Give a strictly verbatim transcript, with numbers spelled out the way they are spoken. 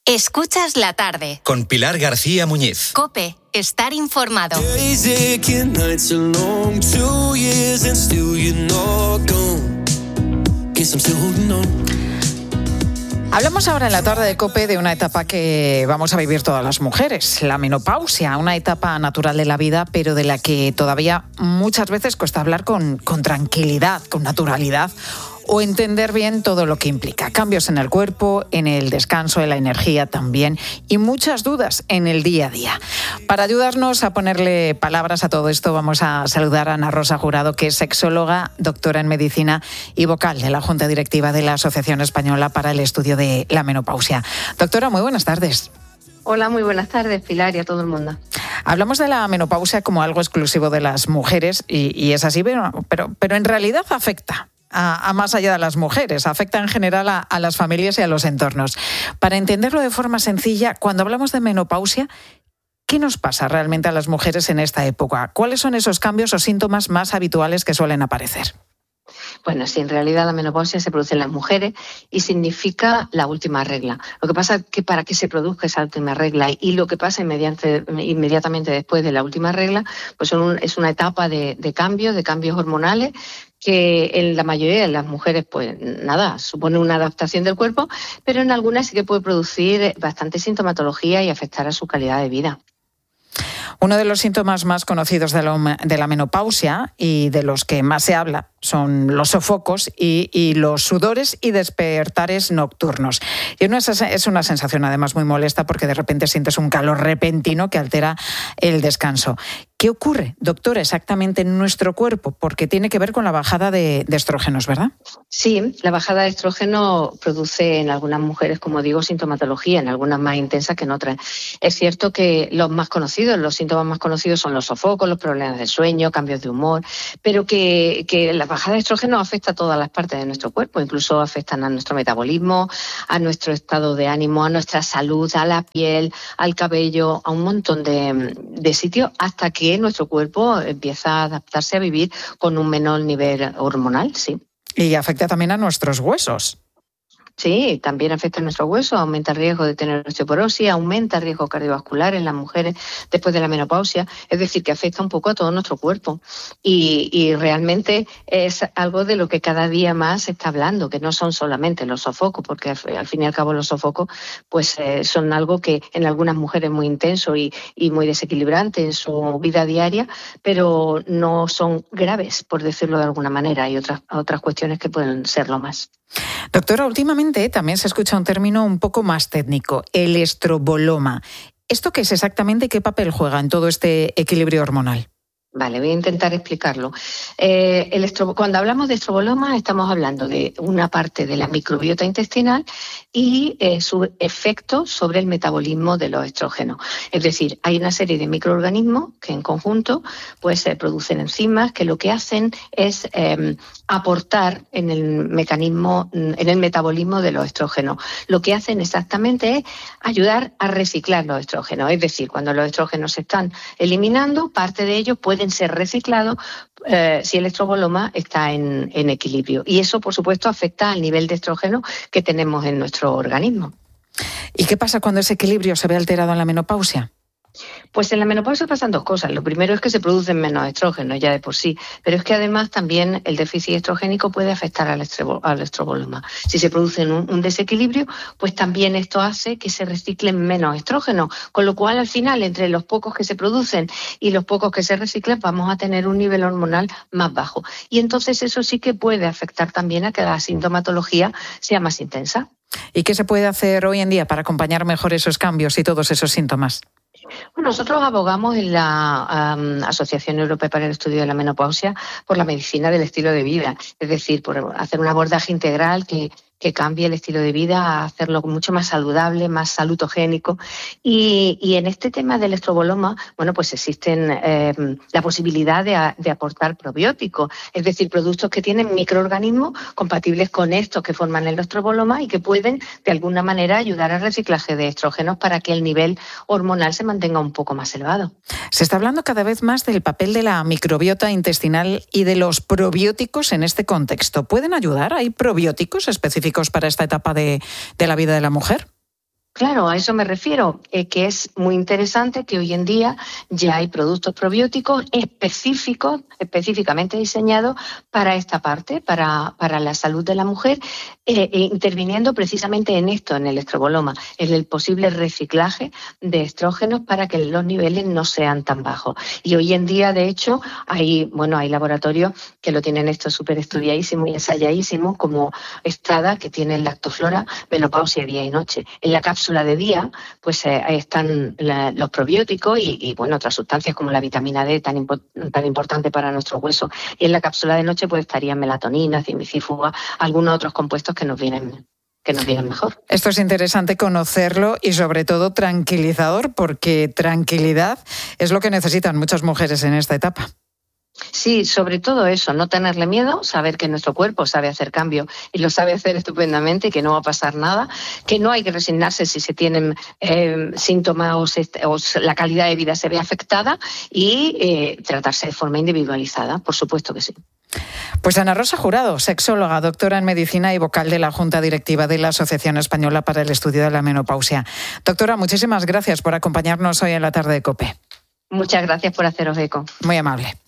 Escuchas la tarde. Con Pilar García Muñiz. COPE. Estar informado. Hablamos ahora en la tarde de COPE de una etapa que vamos a vivir todas las mujeres, la menopausia, una etapa natural de la vida, pero de la que todavía muchas veces cuesta hablar con, con tranquilidad, con naturalidad, o entender bien todo lo que implica. Cambios en el cuerpo, en el descanso, en la energía también, y muchas dudas en el día a día. Para ayudarnos a ponerle palabras a todo esto, vamos a saludar a Ana Rosa Jurado, que es sexóloga, doctora en medicina y vocal de la Junta Directiva de la Asociación Española para el Estudio de la Menopausia. Doctora, muy buenas tardes. Hola, muy buenas tardes, Pilar, y a todo el mundo. Hablamos de la menopausia como algo exclusivo de las mujeres, y, y es así, pero, pero, pero en realidad afecta A, a más allá de las mujeres, afecta en general a, a las familias y a los entornos. Para entenderlo de forma sencilla, cuando hablamos de menopausia, ¿qué nos pasa realmente a las mujeres en esta época? ¿Cuáles son esos cambios o síntomas más habituales que suelen aparecer? Bueno, sí, en realidad la menopausia se produce en las mujeres y significa la última regla. Lo que pasa es que para que se produzca esa última regla y lo que pasa inmediatamente, inmediatamente después de la última regla, pues son un, es una etapa de, de cambios, de cambios hormonales, que en la mayoría de las mujeres, pues nada, supone una adaptación del cuerpo, pero en algunas sí que puede producir bastante sintomatología y afectar a su calidad de vida. Uno de los síntomas más conocidos de la, de la menopausia y de los que más se habla son los sofocos y, y los sudores y despertares nocturnos. Y una, es una sensación además muy molesta porque de repente sientes un calor repentino que altera el descanso. ¿Qué ocurre, doctora, exactamente en nuestro cuerpo? Porque tiene que ver con la bajada de, de estrógenos, ¿verdad? Sí, la bajada de estrógeno produce en algunas mujeres, como digo, sintomatología, en algunas más intensas que en otras. Es cierto que los más conocidos, los síntomas más conocidos son los sofocos, los problemas de sueño, cambios de humor, pero que, que la bajada de estrógeno afecta a todas las partes de nuestro cuerpo, incluso afectan a nuestro metabolismo, a nuestro estado de ánimo, a nuestra salud, a la piel, al cabello, a un montón de, de sitios, hasta que nuestro cuerpo empieza a adaptarse a vivir con un menor nivel hormonal, sí. Y afecta también a nuestros huesos. Sí, también afecta a nuestros huesos, aumenta el riesgo de tener osteoporosis, aumenta el riesgo cardiovascular en las mujeres después de la menopausia, es decir, que afecta un poco a todo nuestro cuerpo. Y, y realmente es algo de lo que cada día más se está hablando, que no son solamente los sofocos, porque al fin y al cabo los sofocos pues eh, son algo que en algunas mujeres es muy intenso y, y muy desequilibrante en su vida diaria, pero no son graves, por decirlo de alguna manera. Hay otras, otras cuestiones que pueden serlo más. Doctora, últimamente también se escucha un término un poco más técnico, el estroboloma. ¿Esto qué es exactamente y qué papel juega en todo este equilibrio hormonal? Vale, voy a intentar explicarlo. Eh, el estro... Cuando hablamos de estroboloma estamos hablando de una parte de la microbiota intestinal y eh, su efecto sobre el metabolismo de los estrógenos. Es decir, hay una serie de microorganismos que en conjunto pues, eh, producen enzimas que lo que hacen es eh, aportar en el mecanismo, en el metabolismo de los estrógenos. Lo que hacen exactamente es ayudar a reciclar los estrógenos. Es decir, cuando los estrógenos se están eliminando, parte de ellos puede ser reciclados eh, si el estroboloma está en, en equilibrio. Y eso, por supuesto, afecta al nivel de estrógeno que tenemos en nuestro organismo. ¿Y qué pasa cuando ese equilibrio se ve alterado en la menopausia? Pues en la menopausia pasan dos cosas. Lo primero es que se producen menos estrógenos ya de por sí, pero es que además también el déficit estrogénico puede afectar al, estrobo, al estroboloma. Si se produce un, un desequilibrio, pues también esto hace que se reciclen menos estrógenos, con lo cual al final entre los pocos que se producen y los pocos que se reciclan vamos a tener un nivel hormonal más bajo. Y entonces eso sí que puede afectar también a que la sintomatología sea más intensa. ¿Y qué se puede hacer hoy en día para acompañar mejor esos cambios y todos esos síntomas? Bueno, nosotros abogamos en la um, Asociación Europea para el Estudio de la Menopausia por la medicina del estilo de vida, es decir, por hacer un abordaje integral que, que cambie el estilo de vida a hacerlo mucho más saludable, más salutogénico. Y, y en este tema del estroboloma, bueno, pues existen eh, la posibilidad de, a, de aportar probióticos, es decir, productos que tienen microorganismos compatibles con estos que forman el estroboloma y que pueden, de alguna manera, ayudar al reciclaje de estrógenos para que el nivel hormonal se mantenga un poco más elevado. Se está hablando cada vez más del papel de la microbiota intestinal y de los probióticos en este contexto. ¿Pueden ayudar? ¿Hay probióticos específicos para esta etapa de, de la vida de la mujer? Claro, a eso me refiero, eh, que es muy interesante que hoy en día ya hay productos probióticos específicos, específicamente diseñados para esta parte, para, para la salud de la mujer, eh, e interviniendo precisamente en esto, en el estroboloma, en el posible reciclaje de estrógenos para que los niveles no sean tan bajos. Y hoy en día, de hecho, hay, bueno, hay laboratorios que lo tienen esto súper estudiadísimo y ensayadísimo, como Strada, que tiene lactoflora, menopausia día y noche. En la cápsula de día, pues eh, ahí están la, los probióticos y, y bueno, otras sustancias como la vitamina D, tan, impo- tan importante para nuestros huesos. Y en la cápsula de noche pues estarían melatonina, cimicífuga, algunos otros compuestos que nos vienen que nos vienen mejor. Esto es interesante conocerlo y sobre todo tranquilizador, porque tranquilidad es lo que necesitan muchas mujeres en esta etapa. Sí, sobre todo eso, no tenerle miedo, saber que nuestro cuerpo sabe hacer cambio y lo sabe hacer estupendamente y que no va a pasar nada, que no hay que resignarse si se tienen eh, síntomas o, se, o la calidad de vida se ve afectada y eh, tratarse de forma individualizada, por supuesto que sí. Pues Ana Rosa Jurado, sexóloga, doctora en medicina y vocal de la Junta Directiva de la Asociación Española para el Estudio de la Menopausia. Doctora, muchísimas gracias por acompañarnos hoy en la tarde de COPE. Muchas gracias por haceros eco. Muy amable.